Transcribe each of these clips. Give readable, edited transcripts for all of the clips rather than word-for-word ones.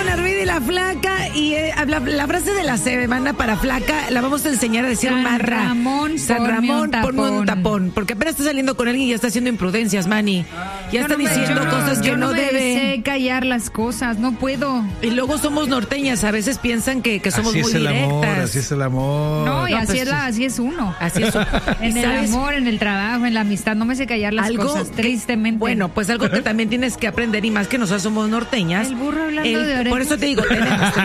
con Arvida y la Flaca y la frase de la semana para Flaca la vamos a enseñar a decir San Ramón, ponme un tapón. Porque apenas está saliendo con alguien y ya está haciendo imprudencias, Manny. Ya está diciendo cosas que no debe. Yo no sé callar las cosas, no puedo. Y luego somos norteñas, a veces piensan que somos muy directas. Así es el amor. No, y así es uno. Así es. En el amor, en el trabajo, en la amistad, no me sé callar las cosas, tristemente. Bueno, pues algo que también tienes que aprender, y más que nosotros somos norteñas. El burro hablando de orejas. Por eso te digo,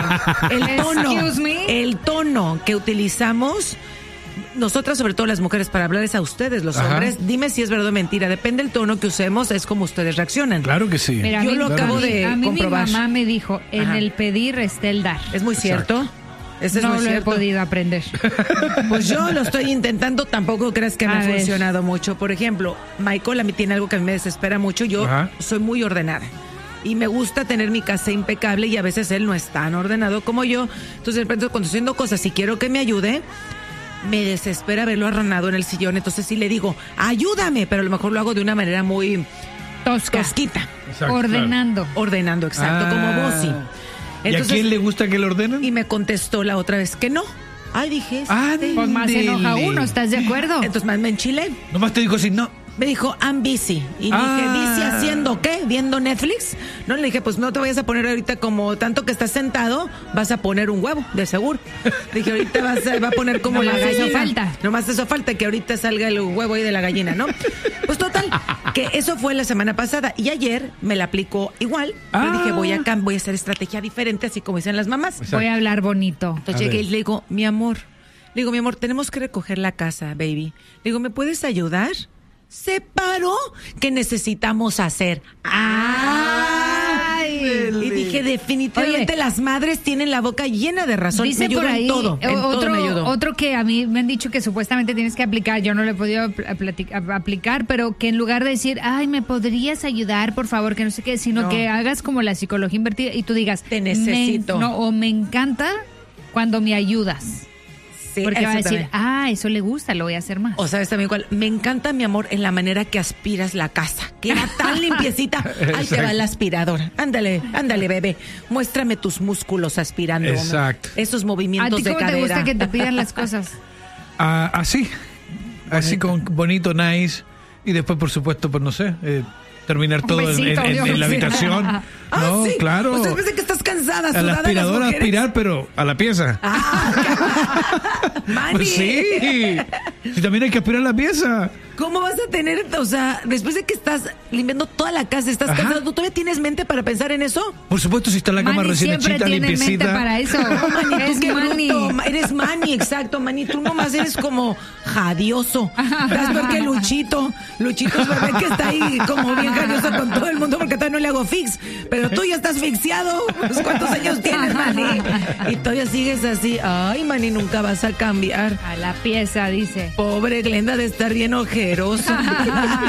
el tono que utilizamos nosotras, sobre todo las mujeres, para hablarles a ustedes, los hombres, dime si es verdad o mentira, depende del tono que usemos, es como ustedes reaccionan. Claro que sí. Mira, yo lo acabo de comprobar. Mi mamá me dijo, en el pedir está el dar. Es muy cierto. No lo he podido aprender. Pues yo lo estoy intentando, tampoco creas que me ha funcionado mucho. Por ejemplo, Michael a mí tiene algo que a mí me desespera mucho, yo soy muy ordenada. Y me gusta tener mi casa impecable y a veces él no es tan ordenado como yo. Entonces de repente cuando estoy haciendo cosas y quiero que me ayude, me desespera verlo arronado en el sillón. Entonces sí le digo, ayúdame, pero a lo mejor lo hago de una manera muy tosquita. Exacto, ordenando. Claro. Ordenando, exacto, como Bossy. Entonces, ¿y a quién le gusta que le ordenen? Y me contestó la otra vez que no. Ay, dije, pues más se enoja uno, ¿estás de acuerdo? Entonces más me enchilé. Nomás te dijo así, no. Me dijo, I'm busy. Y dije, ¿busy haciendo qué? ¿Viendo Netflix? No, le dije, pues no te vayas a poner ahorita como tanto que estás sentado, vas a poner un huevo, de seguro. Dije, ahorita va a poner como la gallina. Eso falta. Nomás eso falta, que ahorita salga el huevo ahí de la gallina, ¿no? Pues total, que eso fue la semana pasada. Y ayer me la aplicó igual. Yo dije, voy a hacer estrategia diferente, así como dicen las mamás. Exacto. Voy a hablar bonito. Entonces llegué y le digo, mi amor, tenemos que recoger la casa, baby. Le digo, ¿me puedes ayudar? Se paró. ¿Qué necesitamos hacer? ¡Ay! Y dije, definitivamente las madres tienen la boca llena de razón. Dice me ayudó por ahí, en todo. Todo me ayudó. Otro que a mí me han dicho que supuestamente tienes que aplicar, yo no lo he podido aplicar, pero que en lugar de decir, ay, ¿me podrías ayudar, por favor? Que no sé qué, sino que hagas como la psicología invertida y tú digas, te necesito. O me encanta cuando me ayudas. Sí, porque va a decir, eso le gusta, lo voy a hacer más. O sabes también cuál, me encanta, mi amor, en la manera que aspiras la casa, que era tan limpiecita. Ahí te va la aspiradora. Ándale, bebé, muéstrame tus músculos aspirando. Exacto. Esos movimientos de cadera. ¿A ti cómo te gusta que te pidan las cosas? Así con bonito, nice, y después, por supuesto, pues no sé, terminar todo en la habitación. No, sí. claro. O sea, parece que estás cansada, a la aspiradora aspirar, pero a la pieza. Manny. Pues sí. Sí, también hay que aspirar la pieza. ¿Cómo vas a tener, o sea, después de que estás limpiando toda la casa, estás cansado, ¿tú todavía tienes mente para pensar en eso? Por supuesto, si está la cama recién hechita, limpiecita. Mente para eso. Manny, es que Manny. Eres Manny, exacto, Manny. Tú nomás eres como jadioso. ¿Sabes por qué Luchito es bebé que está ahí como bien jadioso con todo el mundo porque todavía no le hago fix. Pero tú ya estás asfixiado. Pues, ¿cuántos años tienes, Manny? Y todavía sigues así. Ay, Manny, nunca vas a cambiar. A la pieza, dice. Pobre Glenda de estar bien ojerosa.